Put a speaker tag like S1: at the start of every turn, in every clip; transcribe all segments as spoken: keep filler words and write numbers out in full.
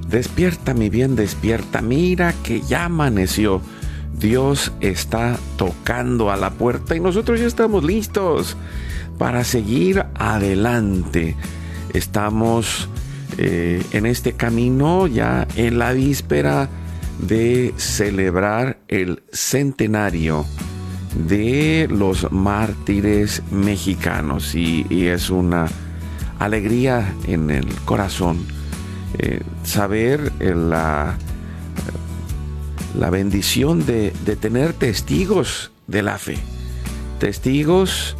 S1: Despierta, mi bien, despierta. Mira que ya amaneció. Dios está tocando a la puerta y nosotros ya estamos listos para seguir adelante. Estamos eh, en este camino ya en la víspera de celebrar el centenario de los mártires mexicanos y, y es una alegría en el corazón eh, saber eh, la, la bendición de, de tener testigos de la fe, testigos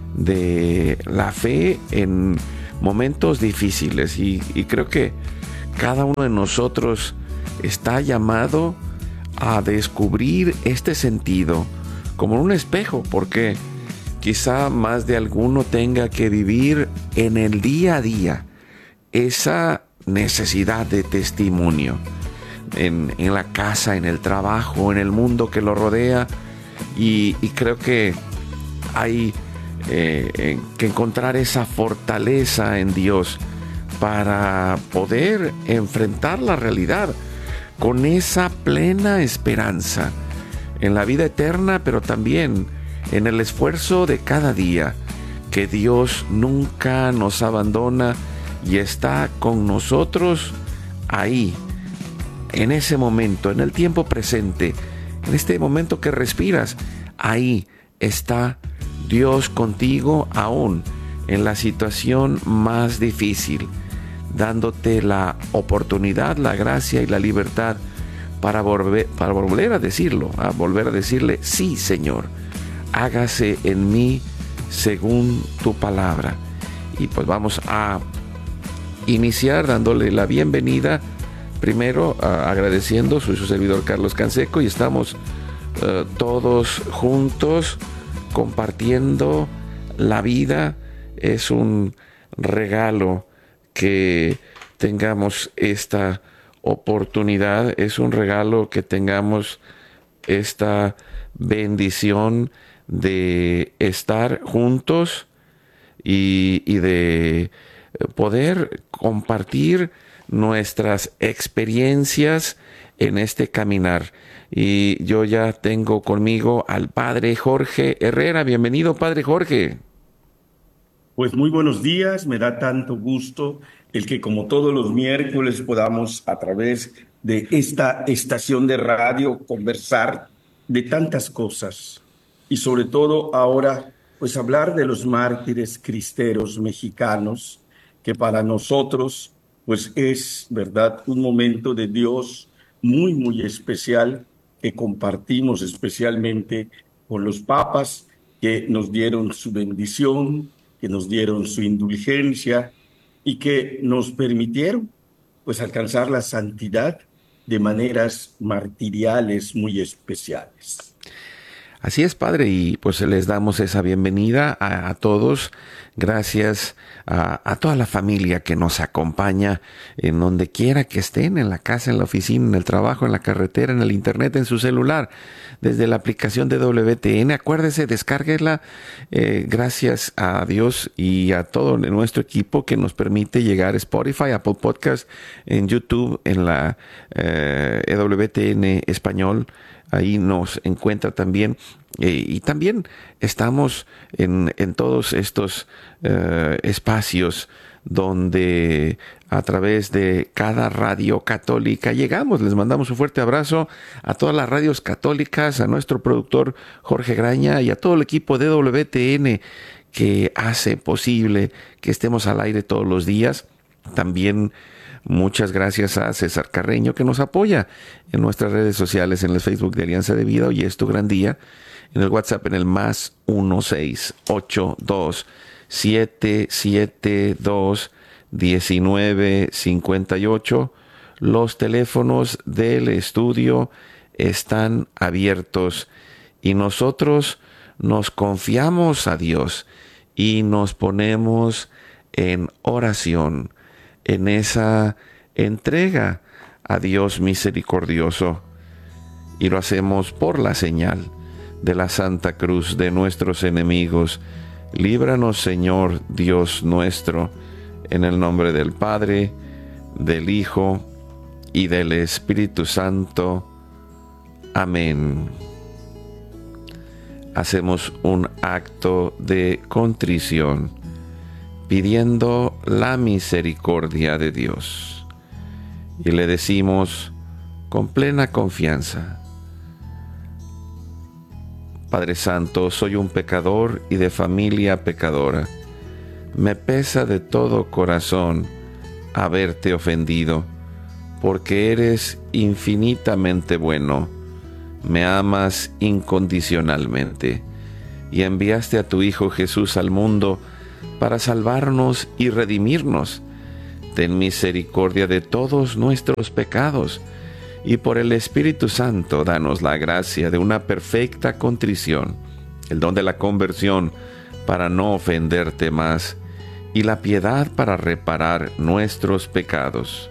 S1: de la fe en momentos difíciles y, y creo que cada uno de nosotros está llamado a descubrir este sentido como un espejo, porque quizá más de alguno tenga que vivir en el día a día esa necesidad de testimonio en, en la casa, en el trabajo, en el mundo que lo rodea y, y creo que hay eh, que encontrar esa fortaleza en Dios para poder enfrentar la realidad con esa plena esperanza en la vida eterna, pero también en el esfuerzo de cada día, que Dios nunca nos abandona y está con nosotros ahí, en ese momento, en el tiempo presente, en este momento que respiras, ahí está Dios contigo aún en la situación más difícil, dándote la oportunidad, la gracia y la libertad para volver, para volver a decirlo, a volver a decirle, sí, Señor, hágase en mí según tu palabra. Y pues vamos a iniciar dándole la bienvenida, primero uh, agradeciendo, soy su servidor Carlos Canseco y estamos uh, todos juntos compartiendo la vida. Es un regalo que tengamos esta oportunidad, es un regalo que tengamos esta bendición de estar juntos y, y de poder compartir nuestras experiencias en este caminar. Y yo ya tengo conmigo al Padre Jorge Herrera. Bienvenido, Padre Jorge.
S2: Pues muy buenos días, me da tanto gusto el que como todos los miércoles podamos a través de esta estación de radio conversar de tantas cosas y sobre todo ahora pues hablar de los mártires cristeros mexicanos, que para nosotros pues es, verdad, un momento de Dios muy muy especial que compartimos especialmente con los papas que nos dieron su bendición, que nos dieron su indulgencia y que nos permitieron pues alcanzar la santidad de maneras martiriales muy especiales.
S1: Así es, Padre, y pues les damos esa bienvenida a, a todos. Gracias a, a toda la familia que nos acompaña en donde quiera que estén, en la casa, en la oficina, en el trabajo, en la carretera, en el internet, en su celular, desde la aplicación de W T N. Acuérdese, descárguela. Eh, gracias a Dios y a todo nuestro equipo que nos permite llegar a Spotify, Apple Podcast, en YouTube, en la eh, W T N Español. Ahí nos encuentra también eh, y también estamos en, en todos estos eh, espacios donde a través de cada radio católica llegamos. Les mandamos un fuerte abrazo a todas las radios católicas, a nuestro productor Jorge Graña y a todo el equipo de W T N que hace posible que estemos al aire todos los días. También muchas gracias a César Carreño que nos apoya en nuestras redes sociales, en el Facebook de Alianza de Vida. Hoy es tu gran día. En el WhatsApp en el más uno seis ocho dos siete siete dos uno nueve cinco ocho. Los teléfonos del estudio están abiertos y nosotros nos confiamos a Dios y nos ponemos en oración, en esa entrega a Dios misericordioso, y lo hacemos por la señal de la Santa Cruz de nuestros enemigos. Líbranos, Señor Dios nuestro, en el nombre del Padre, del Hijo y del Espíritu Santo. Amén. Hacemos un acto de contrición, pidiendo la misericordia de Dios. Y le decimos con plena confianza: Padre Santo, soy un pecador y de familia pecadora. Me pesa de todo corazón haberte ofendido, porque eres infinitamente bueno. Me amas incondicionalmente y enviaste a tu Hijo Jesús al mundo para salvarnos y redimirnos. Ten misericordia de todos nuestros pecados y por el Espíritu Santo danos la gracia de una perfecta contrición, el don de la conversión para no ofenderte más y la piedad para reparar nuestros pecados.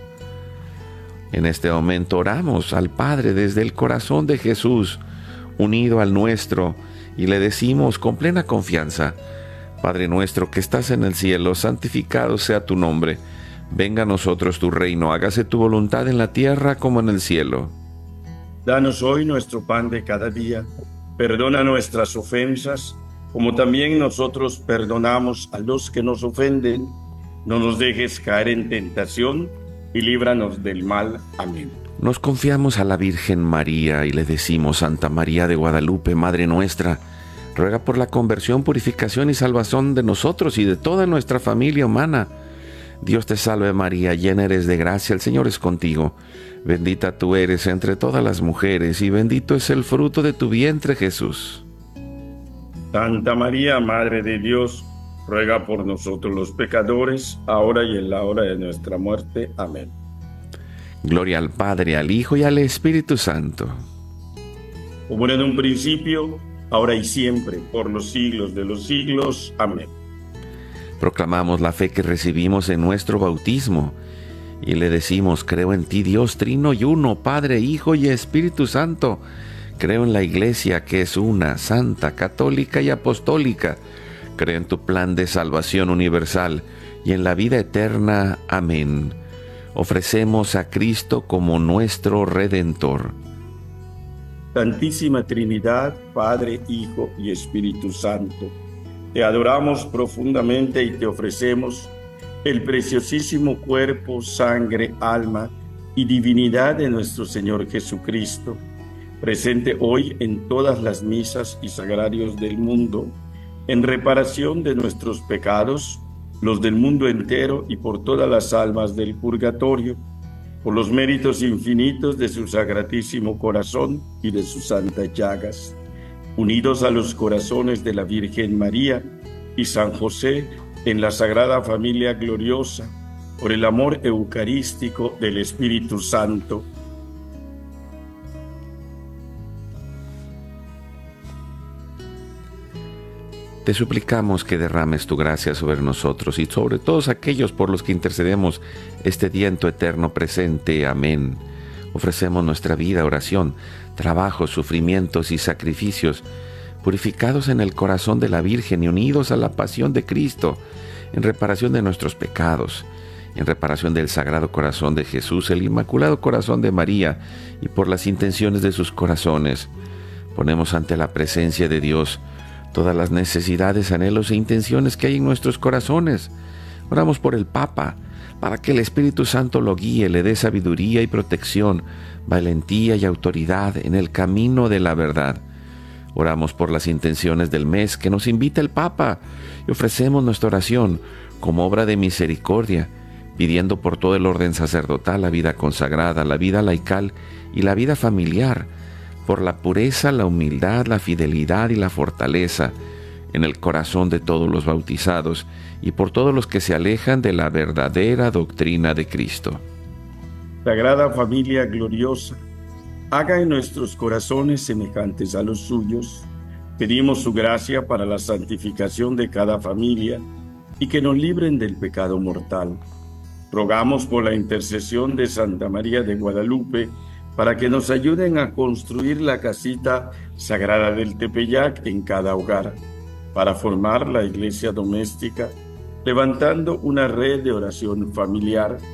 S1: En este momento oramos al Padre desde el corazón de Jesús, unido al nuestro, y le decimos con plena confianza: Padre nuestro que estás en el cielo, santificado sea tu nombre. Venga a nosotros tu reino, hágase tu voluntad en la tierra como en el cielo.
S2: Danos hoy nuestro pan de cada día. Perdona nuestras ofensas, como también nosotros perdonamos a los que nos ofenden. No nos dejes caer en tentación y líbranos del mal. Amén.
S1: Nos confiamos a la Virgen María y le decimos: Santa María de Guadalupe, Madre nuestra, ruega por la conversión, purificación y salvación de nosotros y de toda nuestra familia humana. Dios te salve María, llena eres de gracia, el Señor es contigo. Bendita tú eres entre todas las mujeres y bendito es el fruto de tu vientre, Jesús.
S2: Santa María, Madre de Dios, ruega por nosotros los pecadores, ahora y en la hora de nuestra muerte. Amén.
S1: Gloria al Padre, al Hijo y al Espíritu Santo.
S2: Como era en un principio, ahora y siempre, por los siglos de los siglos. Amén.
S1: Proclamamos la fe que recibimos en nuestro bautismo y le decimos: creo en ti, Dios trino y uno, Padre, Hijo y Espíritu Santo. Creo en la Iglesia que es una, santa, católica y apostólica. Creo en tu plan de salvación universal y en la vida eterna. Amén. Ofrecemos a Cristo como nuestro Redentor.
S2: Santísima Trinidad, Padre, Hijo y Espíritu Santo, te adoramos profundamente y te ofrecemos el preciosísimo cuerpo, sangre, alma y divinidad de nuestro Señor Jesucristo, presente hoy en todas las misas y sagrarios del mundo, en reparación de nuestros pecados, los del mundo entero y por todas las almas del purgatorio, por los méritos infinitos de su Sacratísimo Corazón y de sus santas llagas, unidos a los corazones de la Virgen María y San José en la Sagrada Familia Gloriosa, por el amor eucarístico del Espíritu Santo.
S1: Te suplicamos que derrames tu gracia sobre nosotros y sobre todos aquellos por los que intercedemos este día en tu eterno presente. Amén. Ofrecemos nuestra vida, oración, trabajos, sufrimientos y sacrificios, purificados en el corazón de la Virgen y unidos a la pasión de Cristo, en reparación de nuestros pecados, en reparación del Sagrado Corazón de Jesús, el Inmaculado Corazón de María, y por las intenciones de sus corazones. Ponemos ante la presencia de Dios todas las necesidades, anhelos e intenciones que hay en nuestros corazones. Oramos por el Papa, para que el Espíritu Santo lo guíe, le dé sabiduría y protección, valentía y autoridad en el camino de la verdad. Oramos por las intenciones del mes que nos invita el Papa y ofrecemos nuestra oración como obra de misericordia, pidiendo por todo el orden sacerdotal, la vida consagrada, la vida laical y la vida familiar, por la pureza, la humildad, la fidelidad y la fortaleza en el corazón de todos los bautizados y por todos los que se alejan de la verdadera doctrina de Cristo.
S2: Sagrada Familia Gloriosa, haga en nuestros corazones semejantes a los suyos. Pedimos su gracia para la santificación de cada familia y que nos libren del pecado mortal. Rogamos por la intercesión de Santa María de Guadalupe para que nos ayuden a construir la casita sagrada del Tepeyac en cada hogar, para formar la iglesia doméstica, levantando una red de oración familiar,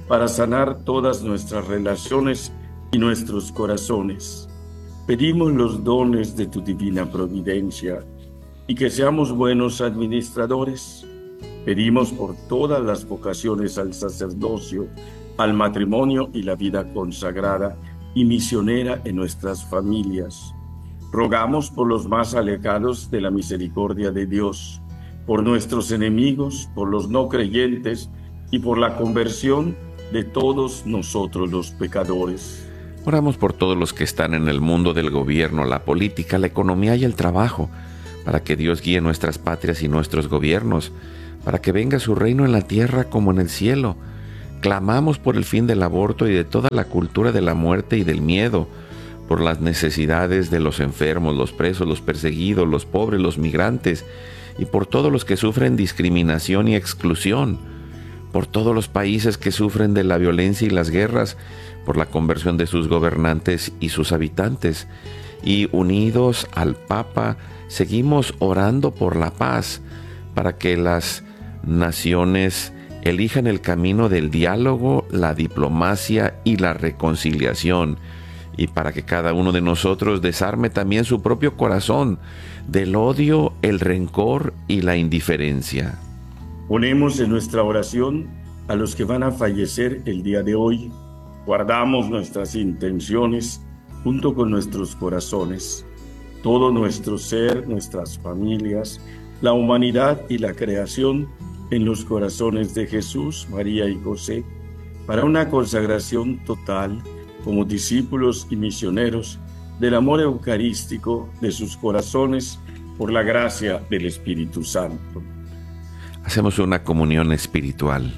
S2: para sanar todas nuestras relaciones y nuestros corazones. Pedimos los dones de tu divina providencia y que seamos buenos administradores. Pedimos por todas las vocaciones al sacerdocio, al matrimonio y la vida consagrada y misionera en nuestras familias. Rogamos por los más alejados de la misericordia de Dios, por nuestros enemigos, por los no creyentes y por la conversión de todos nosotros los pecadores.
S1: Oramos por todos los que están en el mundo del gobierno, la política, la economía y el trabajo, para que Dios guíe nuestras patrias y nuestros gobiernos, para que venga su reino en la tierra como en el cielo. Clamamos por el fin del aborto y de toda la cultura de la muerte y del miedo, por las necesidades de los enfermos, los presos, los perseguidos, los pobres, los migrantes, y por todos los que sufren discriminación y exclusión, por todos los países que sufren de la violencia y las guerras, por la conversión de sus gobernantes y sus habitantes. Y unidos al Papa, seguimos orando por la paz, para que las naciones elijan el camino del diálogo, la diplomacia y la reconciliación, y para que cada uno de nosotros desarme también su propio corazón del odio, el rencor y la indiferencia.
S2: Ponemos en nuestra oración a los que van a fallecer el día de hoy. Guardamos nuestras intenciones junto con nuestros corazones, todo nuestro ser, nuestras familias, la humanidad y la creación en los corazones de Jesús, María y José, para una consagración total como discípulos y misioneros del amor eucarístico de sus corazones por la gracia del Espíritu Santo.
S1: Hacemos una comunión espiritual.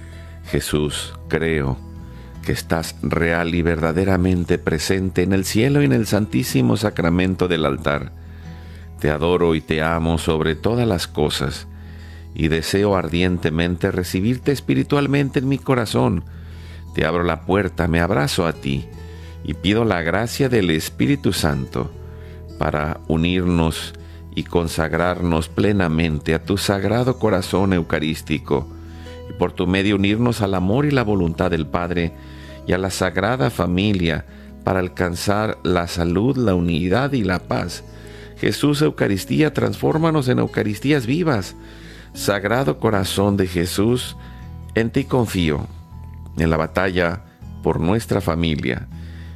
S1: Jesús, creo que estás real y verdaderamente presente en el cielo y en el santísimo sacramento del altar. Te adoro y te amo sobre todas las cosas, y deseo ardientemente recibirte espiritualmente en mi corazón. Te abro la puerta, me abrazo a ti, y pido la gracia del Espíritu Santo para unirnos y consagrarnos plenamente a tu sagrado corazón eucarístico, y por tu medio unirnos al amor y la voluntad del Padre y a la Sagrada Familia para alcanzar la salud, la unidad y la paz. Jesús, Eucaristía, transfórmanos en Eucaristías vivas. Sagrado Corazón de Jesús, en ti confío. En la batalla por nuestra familia,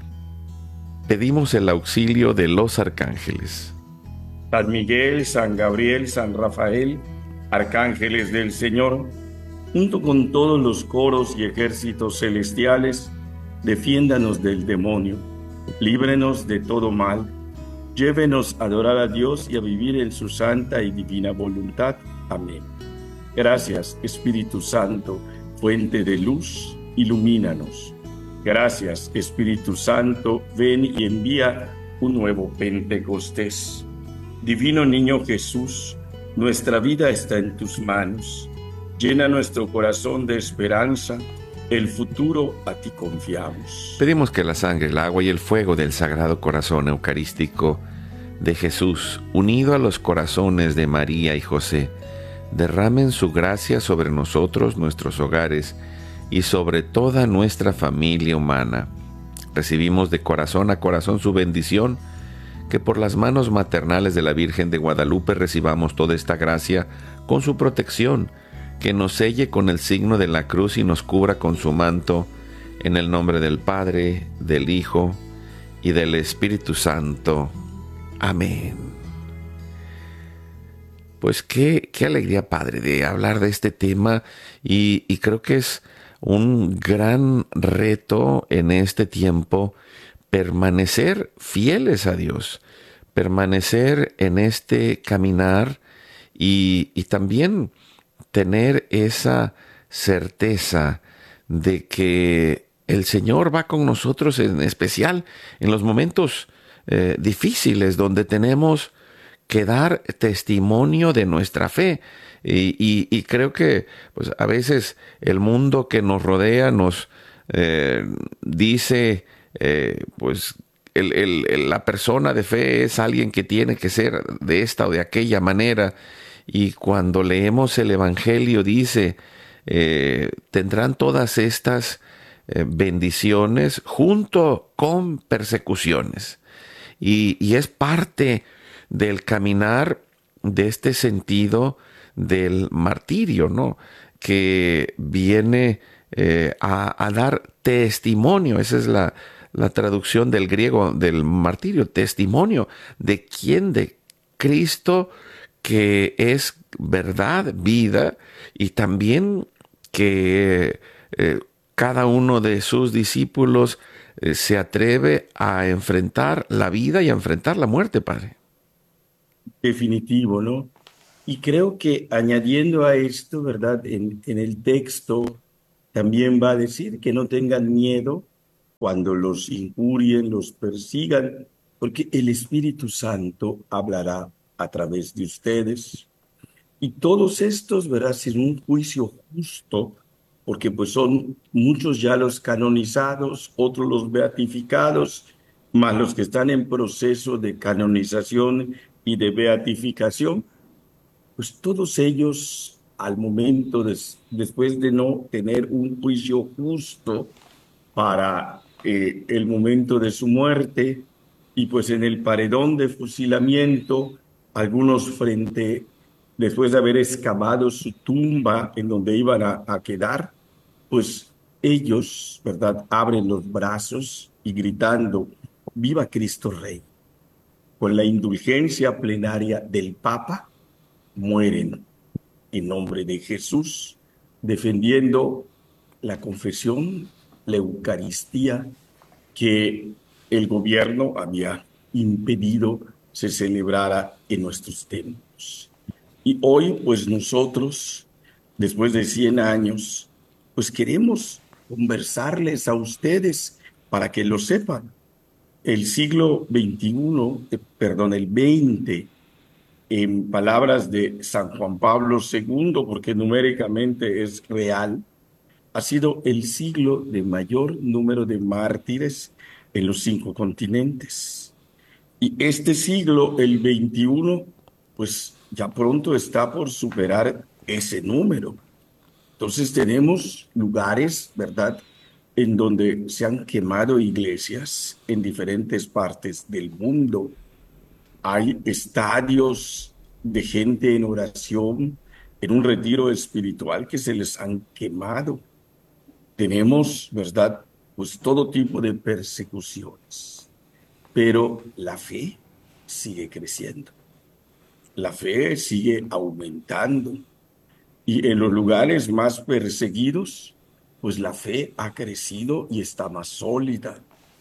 S1: pedimos el auxilio de los arcángeles.
S2: San Miguel, San Gabriel, San Rafael, arcángeles del Señor, junto con todos los coros y ejércitos celestiales, defiéndanos del demonio, líbrenos de todo mal, llévenos a adorar a Dios y a vivir en su santa y divina voluntad. Amén. Gracias, Espíritu Santo, fuente de luz, ilumínanos. Gracias, Espíritu Santo, ven y envía un nuevo Pentecostés. Divino Niño Jesús, nuestra vida está en tus manos. Llena nuestro corazón de esperanza, el futuro a ti confiamos.
S1: Pedimos que la sangre, el agua y el fuego del Sagrado Corazón Eucarístico de Jesús, unido a los corazones de María y José, derramen su gracia sobre nosotros, nuestros hogares y sobre toda nuestra familia humana. Recibimos de corazón a corazón su bendición, que por las manos maternales de la Virgen de Guadalupe recibamos toda esta gracia con su protección, que nos selle con el signo de la cruz y nos cubra con su manto, en el nombre del Padre, del Hijo y del Espíritu Santo. Amén. Pues qué, qué alegría, Padre, de hablar de este tema, y, y creo que es un gran reto en este tiempo permanecer fieles a Dios, permanecer en este caminar y, y también tener esa certeza de que el Señor va con nosotros, en especial en los momentos eh, difíciles, donde tenemos que dar testimonio de nuestra fe. Y, y, y creo que pues, a veces el mundo que nos rodea nos eh, dice, eh, pues el, el, la persona de fe es alguien que tiene que ser de esta o de aquella manera. Y cuando leemos el Evangelio dice, eh, tendrán todas estas eh, bendiciones junto con persecuciones. Y, y es parte del caminar de este sentido del martirio, ¿no? Que viene eh, a, a dar testimonio. Esa es la, la traducción del griego del martirio, testimonio de quién, de Cristo, que es verdad, vida, y también que eh, cada uno de sus discípulos eh, se atreve a enfrentar la vida y a enfrentar la muerte, Padre.
S2: Definitivo, ¿no? Y creo que añadiendo a esto, ¿verdad? En, en el texto también va a decir que no tengan miedo cuando los injurien, los persigan, porque el Espíritu Santo hablará a través de ustedes. Y todos estos, ¿verdad? Sin un juicio justo, porque pues son muchos ya los canonizados, otros los beatificados, más los que están en proceso de canonización y de beatificación, pues todos ellos al momento, de, después de no tener un juicio justo para eh, el momento de su muerte, y pues en el paredón de fusilamiento, algunos frente, después de haber excavado su tumba en donde iban a, a quedar, pues ellos, ¿verdad?, abren los brazos y gritando, ¡Viva Cristo Rey! Con la indulgencia plenaria del Papa, mueren en nombre de Jesús, defendiendo la confesión, la Eucaristía, que el gobierno había impedido se celebrara en nuestros templos. Y hoy, pues nosotros, después de cien años, pues queremos conversarles a ustedes para que lo sepan. El siglo veintiuno, eh, perdón, el veinte, en palabras de San Juan Pablo segundo, porque numéricamente es real, ha sido el siglo de mayor número de mártires en los cinco continentes. Y este siglo, el veintiuno, pues ya pronto está por superar ese número. Entonces tenemos lugares, ¿verdad?, en donde se han quemado iglesias en diferentes partes del mundo. Hay estadios de gente en oración, en un retiro espiritual que se les han quemado. Tenemos, ¿verdad?, pues todo tipo de persecuciones, pero la fe sigue creciendo, la fe sigue aumentando y en los lugares más perseguidos, pues la fe ha crecido y está más sólida.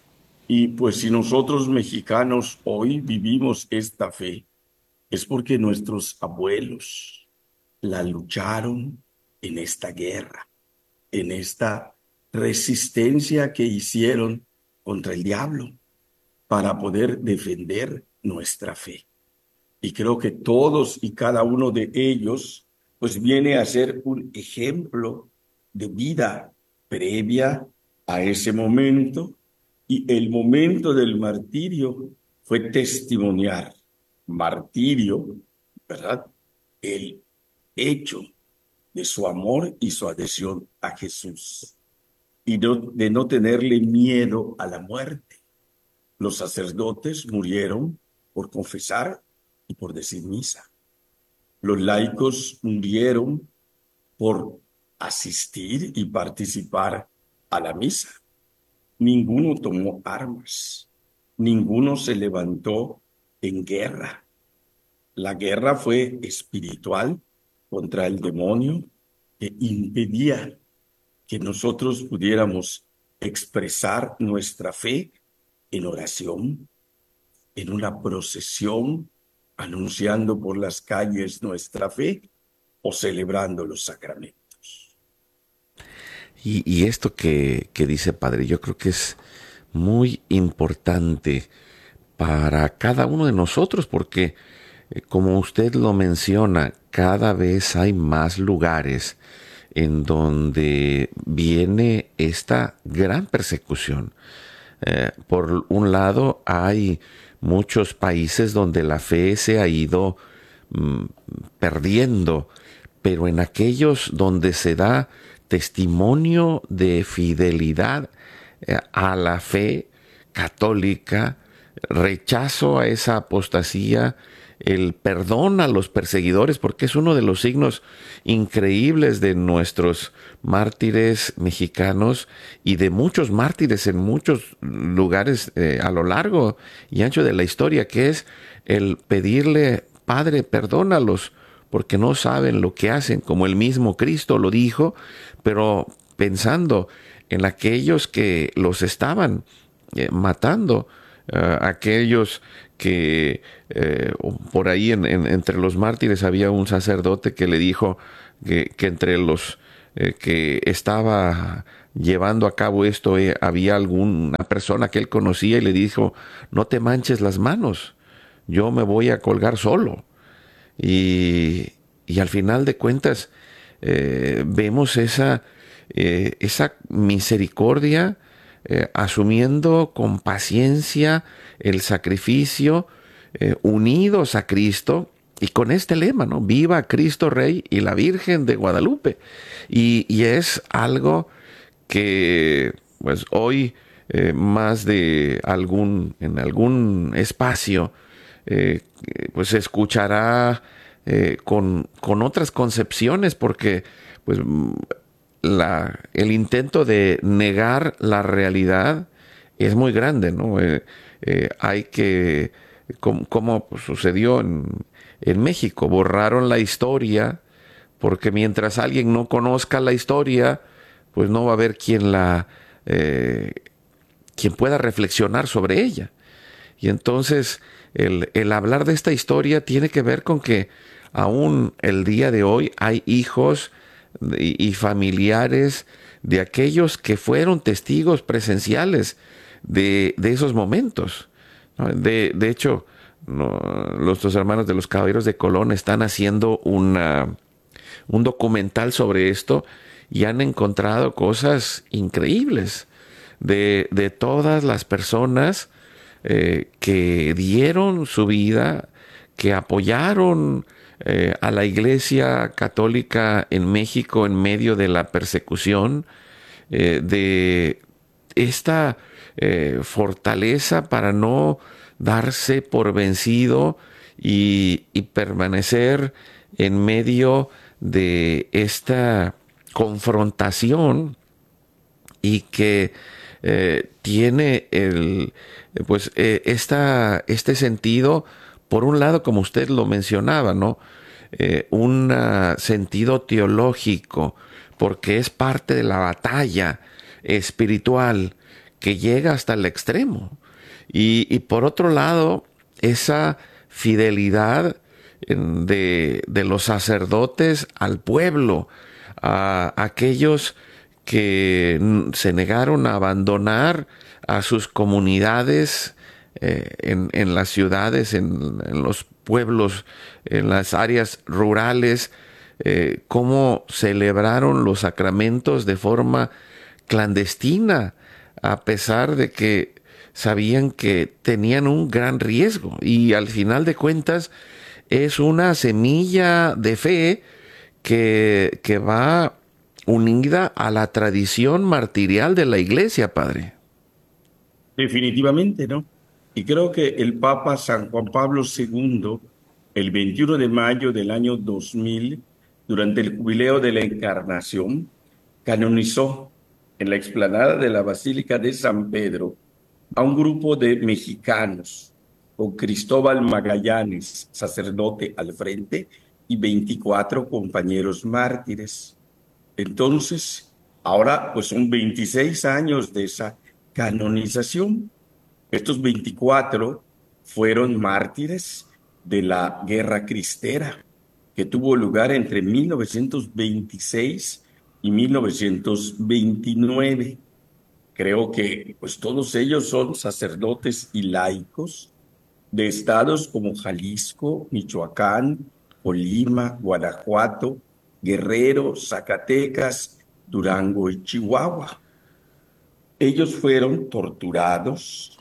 S2: Y pues si nosotros mexicanos hoy vivimos esta fe, es porque nuestros abuelos la lucharon en esta guerra, en esta resistencia que hicieron contra el diablo para poder defender nuestra fe. Y creo que todos y cada uno de ellos pues viene a ser un ejemplo de vida previa a ese momento, y el momento del martirio fue testimoniar, martirio, ¿verdad?, el hecho de su amor y su adhesión a Jesús, y no, de no tenerle miedo a la muerte. Los sacerdotes murieron por confesar y por decir misa. Los laicos murieron por asistir y participar a la misa. Ninguno tomó armas, ninguno se levantó en guerra. La guerra fue espiritual contra el demonio que impedía que nosotros pudiéramos expresar nuestra fe en oración, en una procesión, anunciando por las calles nuestra fe o celebrando los sacramentos.
S1: Y, y esto que, que dice Padre, yo creo que es muy importante para cada uno de nosotros, porque eh, como usted lo menciona, cada vez hay más lugares en donde viene esta gran persecución. Eh, por un lado, hay muchos países donde la fe se ha ido mm, perdiendo, pero en aquellos donde se da testimonio de fidelidad eh, a la fe católica, rechazo a esa apostasía, el perdón a los perseguidores, porque es uno de los signos increíbles de nuestros mártires mexicanos y de muchos mártires en muchos lugares eh, a lo largo y ancho de la historia, que es el pedirle: Padre, perdónalos, porque no saben lo que hacen, como el mismo Cristo lo dijo, pero pensando en aquellos que los estaban eh, matando, uh, aquellos que eh, por ahí en, en, entre los mártires había un sacerdote que le dijo que, que entre los eh, que estaba llevando a cabo esto eh, había alguna persona que él conocía y le dijo: no te manches las manos, yo me voy a colgar solo. Y, y al final de cuentas eh, vemos esa, eh, esa misericordia eh, asumiendo con paciencia el sacrificio, eh, unidos a Cristo y con este lema, ¿no? Viva Cristo Rey y la Virgen de Guadalupe. Y, y es algo que pues hoy eh, más de algún, en algún espacio, Eh, pues se escuchará eh, con, con otras concepciones, porque pues la, el intento de negar la realidad es muy grande, ¿no? Eh, eh, hay que, como, como sucedió en, en México, borraron la historia, porque mientras alguien no conozca la historia, pues no va a haber quien la, eh, quien pueda reflexionar sobre ella. Y entonces el, el hablar de esta historia tiene que ver con que aún el día de hoy hay hijos y, y familiares de aquellos que fueron testigos presenciales de, de esos momentos. De, de hecho, no, los dos hermanos de los Caballeros de Colón están haciendo una, un documental sobre esto y han encontrado cosas increíbles de, de todas las personas Eh, que dieron su vida, que apoyaron eh, a la Iglesia Católica en México en medio de la persecución, eh, de esta eh, fortaleza para no darse por vencido y, y permanecer en medio de esta confrontación, y que eh, tiene el, pues, eh, esta, este sentido, por un lado, como usted lo mencionaba, ¿no? Eh, un uh, sentido teológico, porque es parte de la batalla espiritual que llega hasta el extremo. Y, y por otro lado, esa fidelidad de, de los sacerdotes al pueblo, a aquellos que se negaron a abandonar a sus comunidades eh, en, en las ciudades, en, en los pueblos, en las áreas rurales, eh, cómo celebraron los sacramentos de forma clandestina, a pesar de que sabían que tenían un gran riesgo. Y al final de cuentas es una semilla de fe que, que va unida a la tradición martirial de la Iglesia, Padre.
S2: Definitivamente, ¿no? Y creo que el Papa San Juan Pablo segundo, el veintiuno de mayo del año dos mil, durante el jubileo de la Encarnación, canonizó en la explanada de la Basílica de San Pedro a un grupo de mexicanos, con Cristóbal Magallanes, sacerdote al frente, y veinticuatro compañeros mártires. Entonces, ahora pues son veintiséis años de esa canonización. Estos veinticuatro fueron mártires de la Guerra Cristera, que tuvo lugar entre mil novecientos veintiséis y mil novecientos veintinueve. Creo que pues todos ellos son sacerdotes y laicos de estados como Jalisco, Michoacán, Colima, Guanajuato, Guerrero, Zacatecas, Durango y Chihuahua. Ellos fueron torturados,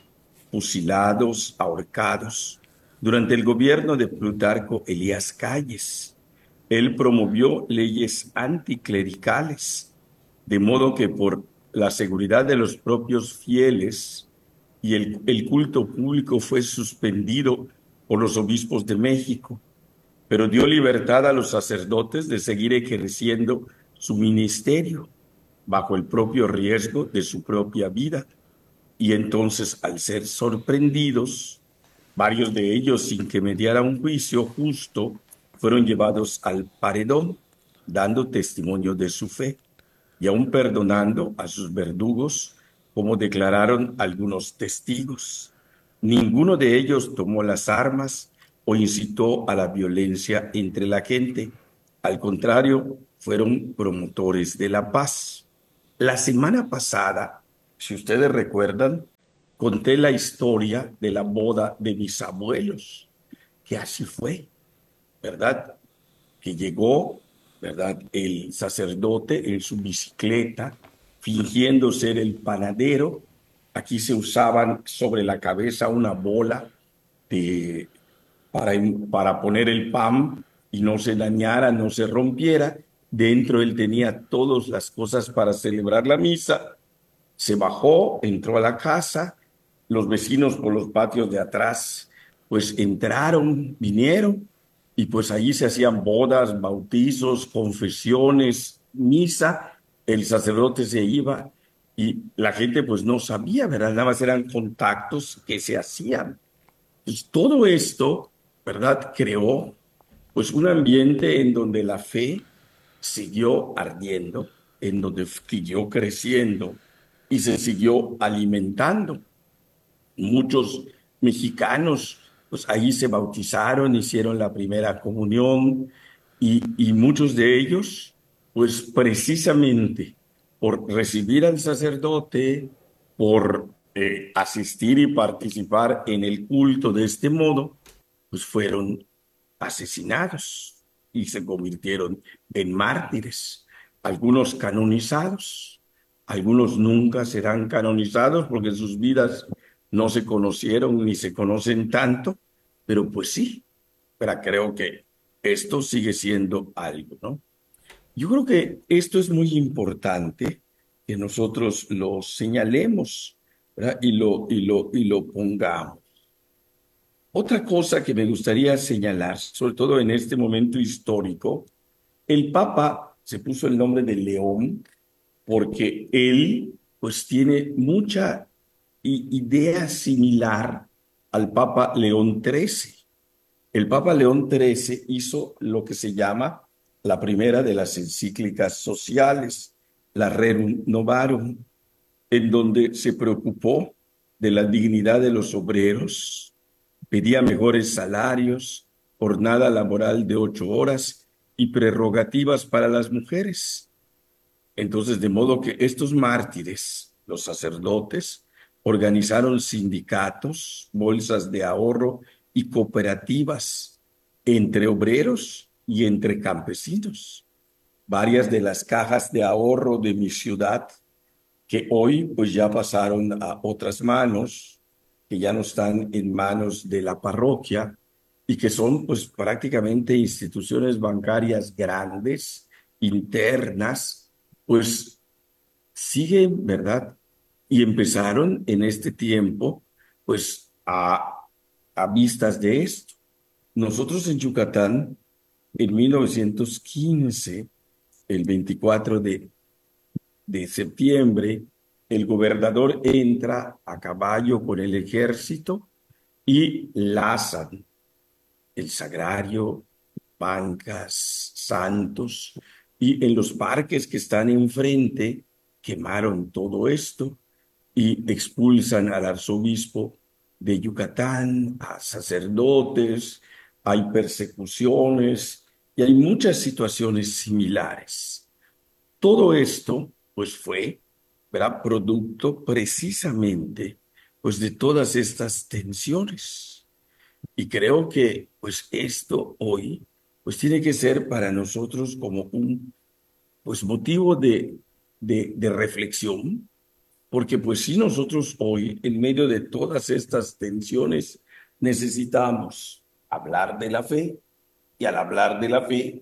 S2: fusilados, ahorcados durante el gobierno de Plutarco Elías Calles. Él promovió leyes anticlericales, de modo que por la seguridad de los propios fieles y el, el culto público fue suspendido por los obispos de México, pero dio libertad a los sacerdotes de seguir ejerciendo su ministerio bajo el propio riesgo de su propia vida. Y entonces, al ser sorprendidos, varios de ellos, sin que mediara un juicio justo, fueron llevados al paredón, dando testimonio de su fe y aún perdonando a sus verdugos, como declararon algunos testigos. Ninguno de ellos tomó las armas o incitó a la violencia entre la gente. Al contrario, fueron promotores de la paz. La semana pasada, si ustedes recuerdan, conté la historia de la boda de mis abuelos, que así fue, ¿verdad? Que llegó, ¿verdad? El sacerdote en su bicicleta, fingiendo ser el panadero. Aquí se usaban sobre la cabeza una bola de, para, para poner el pan y no se dañara, no se rompiera. Dentro él tenía todas las cosas para celebrar la misa. Se bajó, entró a la casa, los vecinos por los patios de atrás, pues entraron, vinieron, y pues allí se hacían bodas, bautizos, confesiones, misa, el sacerdote se iba y la gente pues no sabía, ¿verdad? Nada más eran contactos que se hacían. Pues todo esto, ¿verdad? Creó pues un ambiente en donde la fe siguió ardiendo, en donde siguió creciendo y se siguió alimentando. Muchos mexicanos, pues ahí se bautizaron, hicieron la primera comunión y, y muchos de ellos, pues precisamente por recibir al sacerdote, por eh, asistir y participar en el culto de este modo, pues fueron asesinados y se convirtieron en mártires, algunos canonizados, algunos nunca serán canonizados porque sus vidas no se conocieron ni se conocen tanto, pero pues sí, pero creo que esto sigue siendo algo, ¿no? Yo creo que esto es muy importante que nosotros lo señalemos, ¿verdad? Y lo, y lo, y lo pongamos. Otra cosa que me gustaría señalar, sobre todo en este momento histórico, el Papa se puso el nombre de León porque él pues tiene mucha i- idea similar al Papa León trece. El Papa León trece hizo lo que se llama la primera de las encíclicas sociales, la Rerum Novarum, en donde se preocupó de la dignidad de los obreros, pedía mejores salarios, jornada laboral de ocho horas y prerrogativas para las mujeres. Entonces, de modo que estos mártires, los sacerdotes, organizaron sindicatos, bolsas de ahorro y cooperativas entre obreros y entre campesinos. Varias de las cajas de ahorro de mi ciudad que hoy pues ya pasaron a otras manos, que ya no están en manos de la parroquia y que son pues prácticamente instituciones bancarias grandes, internas, pues siguen, ¿verdad? Y empezaron en este tiempo pues a, a vistas de esto. Nosotros en Yucatán, en mil novecientos quince, el veinticuatro de de septiembre, el gobernador entra a caballo con el ejército y lazan el sagrario, bancas, santos, y en los parques que están enfrente quemaron todo esto y expulsan al arzobispo de Yucatán, a sacerdotes, hay persecuciones y hay muchas situaciones similares. Todo esto, pues fue, ¿verdad? Producto precisamente, pues de todas estas tensiones. Y creo que, pues esto hoy, pues tiene que ser para nosotros como un, pues motivo de, de, de reflexión, porque pues si nosotros hoy, en medio de todas estas tensiones, necesitamos hablar de la fe, y al hablar de la fe,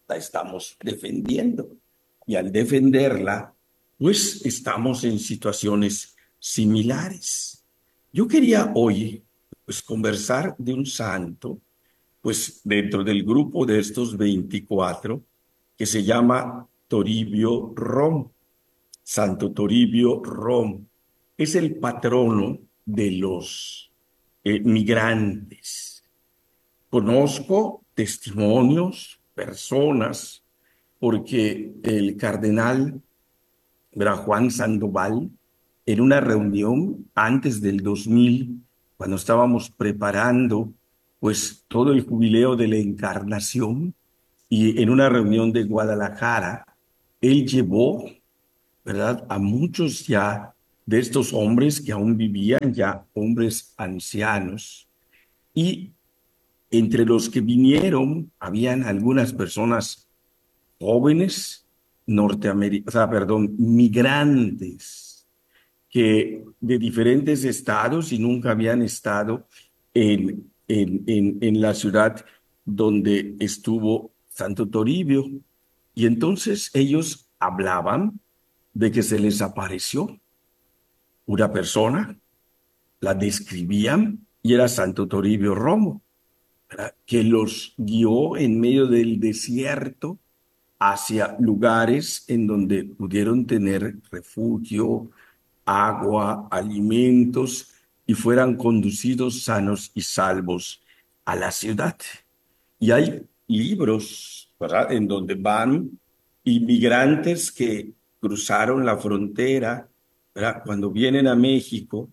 S2: la estamos defendiendo. Y al defenderla, pues estamos en situaciones similares. Yo quería hoy, pues, conversar de un santo, pues, dentro del grupo de estos veinticuatro, que se llama Toribio Rom. Santo Toribio Rom es el patrono de los eh, migrantes. Conozco testimonios, personas, porque el cardenal era Juan Sandoval, en una reunión antes del dos mil, cuando estábamos preparando pues todo el jubileo de la Encarnación, y en una reunión de Guadalajara, él llevó, ¿verdad?, a muchos ya de estos hombres que aún vivían, ya hombres ancianos, y entre los que vinieron habían algunas personas jóvenes norteamericanos, o sea, perdón, migrantes que de diferentes estados y nunca habían estado en, en, en, en la ciudad donde estuvo Santo Toribio. Y entonces ellos hablaban de que se les apareció una persona, la describían y era Santo Toribio Romo, ¿verdad?, que los guió en medio del desierto hacia lugares en donde pudieron tener refugio, agua, alimentos y fueran conducidos sanos y salvos a la ciudad. Y hay libros, ¿verdad?, en donde van inmigrantes que cruzaron la frontera, ¿verdad?, cuando vienen a México,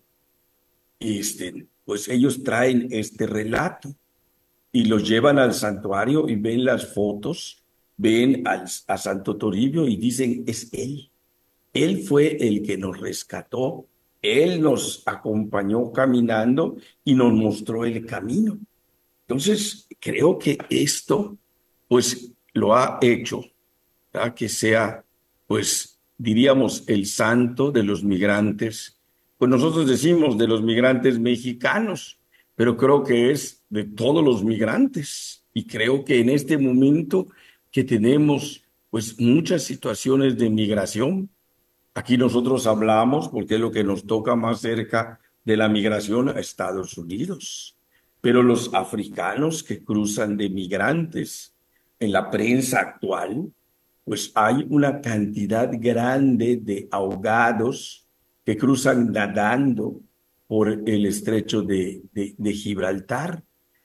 S2: este, pues ellos traen este relato y los llevan al santuario y ven las fotos, ven al, a Santo Toribio y dicen, es él. Él fue el que nos rescató, él nos acompañó caminando y nos mostró el camino. Entonces, creo que esto, pues, lo ha hecho, ¿verdad?, que sea, pues, diríamos, el santo de los migrantes. Pues nosotros decimos de los migrantes mexicanos, pero creo que es de todos los migrantes. Y creo que en este momento que tenemos, pues, muchas situaciones de migración, aquí nosotros hablamos, porque es lo que nos toca más cerca de la migración, a Estados Unidos. Pero los africanos que cruzan de migrantes, en la prensa actual, pues hay una cantidad grande de ahogados que cruzan nadando por el estrecho de, de, de Gibraltar.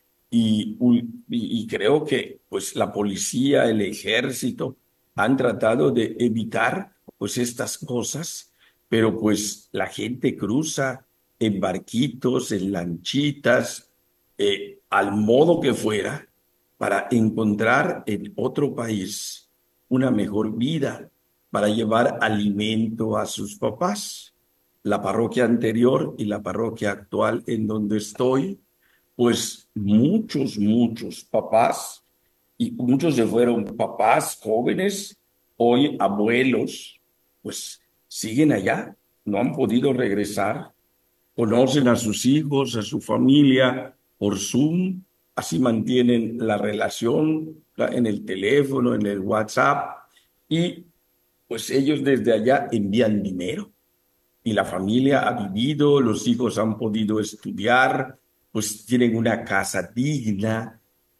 S2: Y, y, y creo que pues la policía, el ejército han tratado de evitar pues estas cosas, pero pues la gente cruza en barquitos, en lanchitas, eh, al modo que fuera, para encontrar en otro país una mejor vida, para llevar alimento a sus papás. La parroquia anterior y la parroquia actual en donde estoy, pues muchos, muchos papás, y muchos se fueron papás jóvenes, hoy abuelos, pues siguen allá, no han podido regresar, conocen a sus hijos, a su familia por Zoom, así mantienen la relación en el teléfono, en el WhatsApp, y pues ellos desde allá envían dinero y la familia ha vivido, los hijos han podido estudiar, pues tienen una casa digna,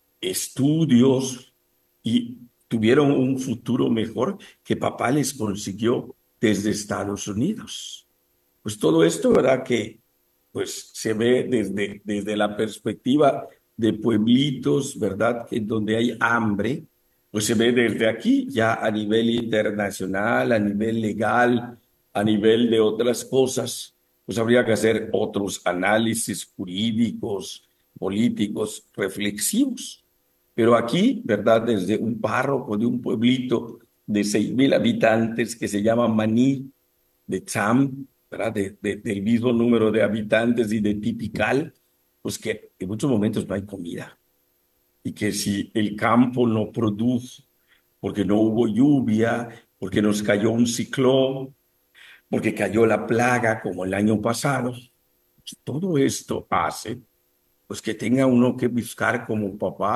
S2: estudios y tuvieron un futuro mejor que papá les consiguió desde Estados Unidos. Pues todo esto, ¿verdad?, que pues se ve desde, desde la perspectiva de pueblitos, ¿verdad?, en donde hay hambre, pues se ve desde aquí, ya a nivel internacional, a nivel legal, a nivel de otras cosas, pues habría que hacer otros análisis jurídicos, políticos, reflexivos. Pero aquí, ¿verdad?, desde un párroco de un pueblito de seis mil habitantes que se llama Maní, de Cham, ¿verdad?, de, de, del mismo número de habitantes y de Tipical, pues que en muchos momentos no hay comida. Y que si el campo no produjo, porque no hubo lluvia, porque nos cayó un ciclón, porque cayó la plaga como el año pasado, pues todo esto hace pues que tenga uno que buscar como papá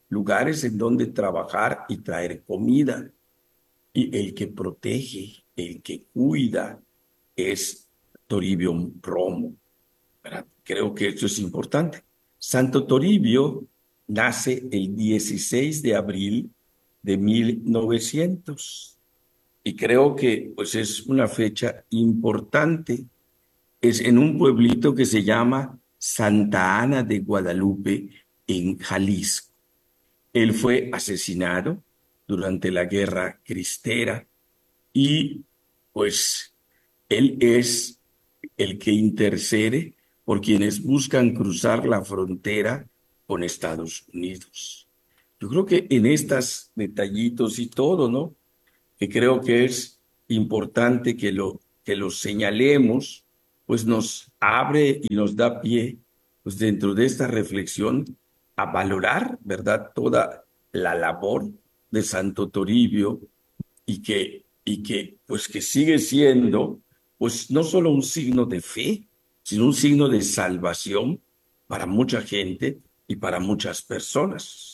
S2: lugares en donde trabajar y traer comida. Y el que protege, el que cuida, es Toribio Romo, ¿verdad? Creo que esto es importante. Santo Toribio nace el dieciséis de abril de mil novecientos y creo que pues es una fecha importante. Es en un pueblito que se llama Santa Ana de Guadalupe, en Jalisco. Él fue asesinado durante la Guerra Cristera y pues él es el que intercede por quienes buscan cruzar la frontera con Estados Unidos. Yo creo que en estos detallitos y todo, ¿no? Que creo que es importante que lo, que lo señalemos, pues nos abre y nos da pie, pues dentro de esta reflexión, a valorar, ¿verdad?, toda la labor de Santo Toribio y que, y que, pues que sigue siendo, pues no solo un signo de fe, sino un signo de salvación para mucha gente y para muchas personas.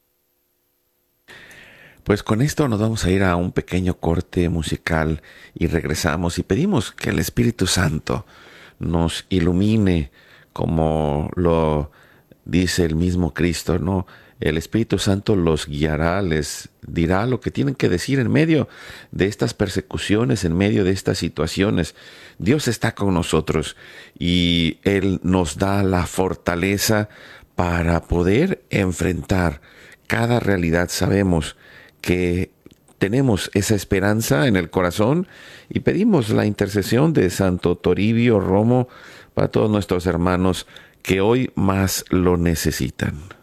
S1: Pues con esto nos vamos a ir a un pequeño corte musical y regresamos y pedimos que el Espíritu Santo nos ilumine como lo dice el mismo Cristo, ¿no? El Espíritu Santo los guiará, les dirá lo que tienen que decir en medio de estas persecuciones, en medio de estas situaciones. Dios está con nosotros y Él nos da la fortaleza para poder enfrentar cada realidad. Sabemos que tenemos esa esperanza en el corazón y pedimos la intercesión de Santo Toribio Romo para todos nuestros hermanos que hoy más lo necesitan.